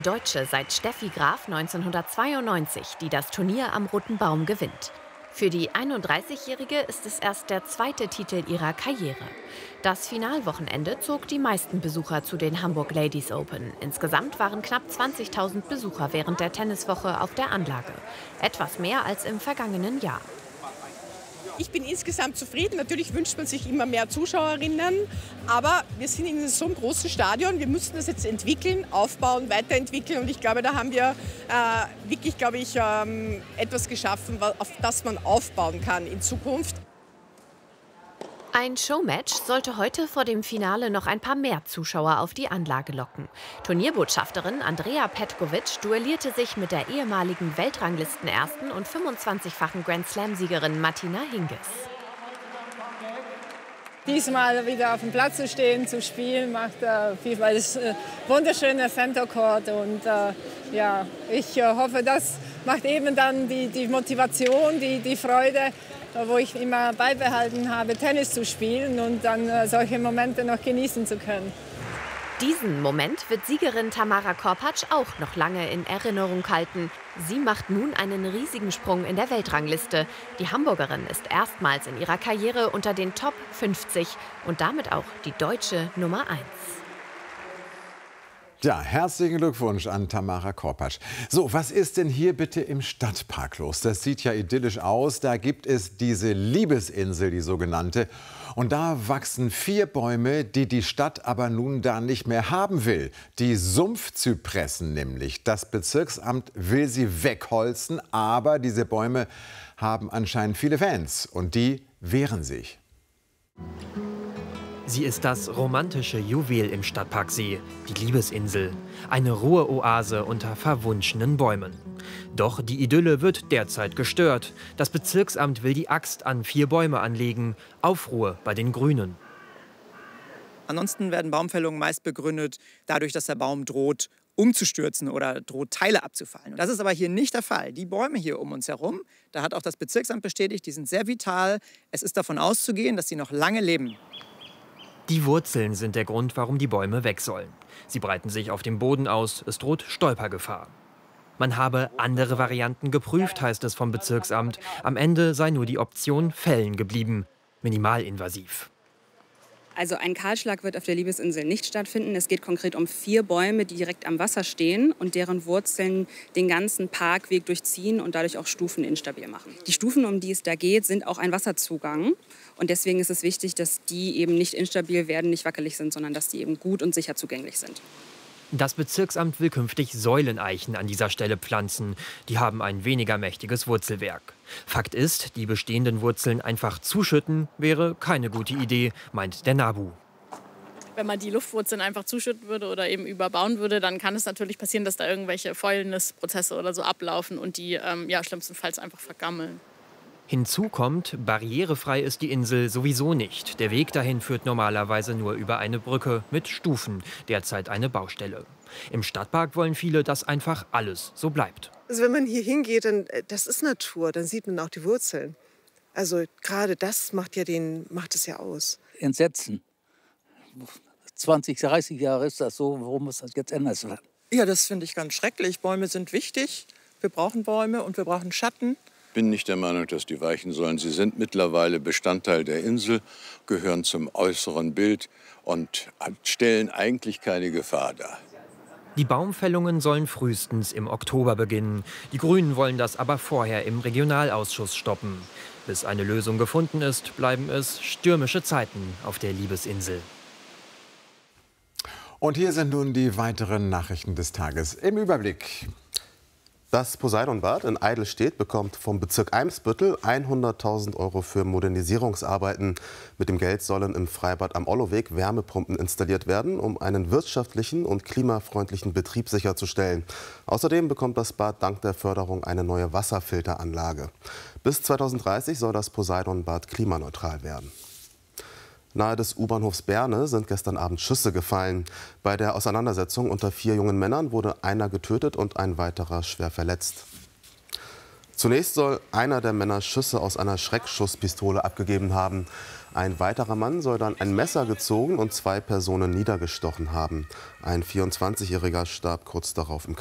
Deutsche seit Steffi Graf 1992, die das Turnier am Roten Baum gewinnt. Für die 31-Jährige ist es erst der zweite Titel ihrer Karriere. Das Finalwochenende zog die meisten Besucher zu den Hamburg Ladies Open. Insgesamt waren knapp 20.000 Besucher während der Tenniswoche auf der Anlage. Etwas mehr als im vergangenen Jahr. Ich bin insgesamt zufrieden. Natürlich wünscht man sich immer mehr Zuschauerinnen. Aber wir sind in so einem großen Stadion. Wir müssen das jetzt entwickeln, aufbauen, weiterentwickeln. Und ich glaube, da haben wir wirklich, etwas geschaffen, auf das man aufbauen kann in Zukunft. Ein Showmatch sollte heute vor dem Finale noch ein paar mehr Zuschauer auf die Anlage locken. Turnierbotschafterin Andrea Petkovic duellierte sich mit der ehemaligen Weltranglistenersten und 25-fachen Grand-Slam-Siegerin Martina Hingis. Diesmal wieder auf dem Platz zu stehen, zu spielen, macht FIFA das wunderschöne Center Court. Und ich hoffe, das macht eben dann die Motivation, die Freude, wo ich immer beibehalten habe, Tennis zu spielen und dann solche Momente noch genießen zu können. Diesen Moment wird Siegerin Tamara Korpatsch auch noch lange in Erinnerung halten. Sie macht nun einen riesigen Sprung in der Weltrangliste. Die Hamburgerin ist erstmals in ihrer Karriere unter den Top 50 und damit auch die deutsche Nummer 1. Ja, herzlichen Glückwunsch an Tamara Korpatsch. So, was ist denn hier bitte im Stadtpark los? Das sieht ja idyllisch aus. Da gibt es diese Liebesinsel, die sogenannte. Und da wachsen 4 Bäume, die die Stadt aber nun da nicht mehr haben will. Die Sumpfzypressen nämlich. Das Bezirksamt will sie wegholzen, aber diese Bäume haben anscheinend viele Fans. Und die wehren sich. Sie ist das romantische Juwel im Stadtparksee, die Liebesinsel. Eine Ruheoase unter verwunschenen Bäumen. Doch die Idylle wird derzeit gestört. Das Bezirksamt will die Axt an 4 Bäume anlegen. Aufruhr bei den Grünen. Ansonsten werden Baumfällungen meist begründet dadurch, dass der Baum droht umzustürzen oder droht Teile abzufallen. Das ist aber hier nicht der Fall. Die Bäume hier um uns herum, da hat auch das Bezirksamt bestätigt, die sind sehr vital. Es ist davon auszugehen, dass sie noch lange leben. Die Wurzeln sind der Grund, warum die Bäume weg sollen. Sie breiten sich auf dem Boden aus, es droht Stolpergefahr. Man habe andere Varianten geprüft, heißt es vom Bezirksamt. Am Ende sei nur die Option Fällen geblieben, minimalinvasiv. Also ein Kahlschlag wird auf der Liebesinsel nicht stattfinden. Es geht konkret um 4 Bäume, die direkt am Wasser stehen und deren Wurzeln den ganzen Parkweg durchziehen und dadurch auch Stufen instabil machen. Die Stufen, um die es da geht, sind auch ein Wasserzugang. Und deswegen ist es wichtig, dass die eben nicht instabil werden, nicht wackelig sind, sondern dass die eben gut und sicher zugänglich sind. Das Bezirksamt will künftig Säuleneichen an dieser Stelle pflanzen. Die haben ein weniger mächtiges Wurzelwerk. Fakt ist, die bestehenden Wurzeln einfach zuschütten, wäre keine gute Idee, meint der NABU. Wenn man die Luftwurzeln einfach zuschütten würde oder eben überbauen würde, dann kann es natürlich passieren, dass da irgendwelche Fäulnisprozesse oder so ablaufen und die schlimmstenfalls einfach vergammeln. Hinzu kommt, barrierefrei ist die Insel sowieso nicht. Der Weg dahin führt normalerweise nur über eine Brücke mit Stufen, derzeit eine Baustelle. Im Stadtpark wollen viele, dass einfach alles so bleibt. Also wenn man hier hingeht, dann, das ist Natur, dann sieht man auch die Wurzeln. Also gerade das macht es ja aus. Entsetzen. 20, 30 Jahre ist das so, warum muss das jetzt anders werden? Ja, das finde ich ganz schrecklich. Bäume sind wichtig. Wir brauchen Bäume und wir brauchen Schatten. Ich bin nicht der Meinung, dass die weichen sollen. Sie sind mittlerweile Bestandteil der Insel, gehören zum äußeren Bild und stellen eigentlich keine Gefahr dar. Die Baumfällungen sollen frühestens im Oktober beginnen. Die Grünen wollen das aber vorher im Regionalausschuss stoppen. Bis eine Lösung gefunden ist, bleiben es stürmische Zeiten auf der Liebesinsel. Und hier sind nun die weiteren Nachrichten des Tages im Überblick. Das Poseidonbad in Eidelstedt bekommt vom Bezirk Eimsbüttel 100.000 € für Modernisierungsarbeiten. Mit dem Geld sollen im Freibad am Olloweg Wärmepumpen installiert werden, um einen wirtschaftlichen und klimafreundlichen Betrieb sicherzustellen. Außerdem bekommt das Bad dank der Förderung eine neue Wasserfilteranlage. Bis 2030 soll das Poseidonbad klimaneutral werden. Nahe des U-Bahnhofs Berne sind gestern Abend Schüsse gefallen. Bei der Auseinandersetzung unter 4 jungen Männern wurde einer getötet und ein weiterer schwer verletzt. Zunächst soll einer der Männer Schüsse aus einer Schreckschusspistole abgegeben haben. Ein weiterer Mann soll dann ein Messer gezogen und 2 Personen niedergestochen haben. Ein 24-Jähriger starb kurz darauf im